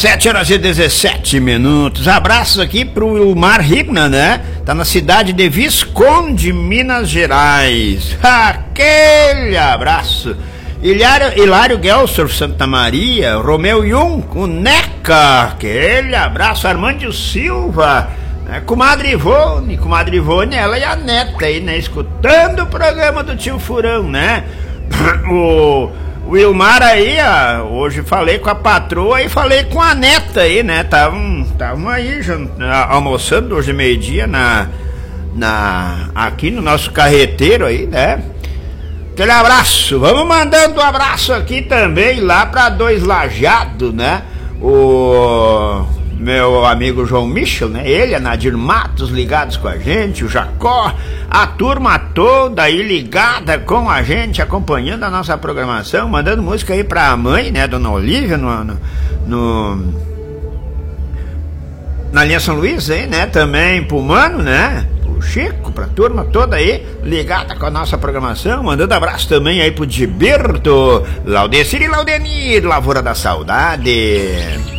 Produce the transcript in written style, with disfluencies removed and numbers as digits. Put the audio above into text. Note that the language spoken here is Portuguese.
7h17. Abraços aqui pro Wilmar Rigna, né? Tá na cidade de Visconde, Minas Gerais. Aquele abraço. Hilário Gelson, Santa Maria. Romeu Jung, o Neca. Aquele abraço. Armando Silva. Comadre Ivone, ela e a neta aí, né? Escutando o programa do Tio Furão, né? O Wilmar aí, hoje falei com a patroa e falei com a neta aí, né? Tavam aí almoçando hoje meio-dia aqui no nosso carreteiro aí, né? Aquele abraço. Vamos mandando um abraço aqui também lá pra Dois Lajados, né? O meu amigo João Michel, né? Ele, a Nadir Matos, ligados com a gente, o Jacó, a turma toda aí ligada com a gente, acompanhando a nossa programação, mandando música aí pra mãe, né? Dona Olívia, na linha São Luís aí, né? Também pro Mano, né? Pro Chico, pra turma toda aí, ligada com a nossa programação, mandando abraço também aí pro Gilberto, Laudecir e Laudenir, Lavoura da Saudade.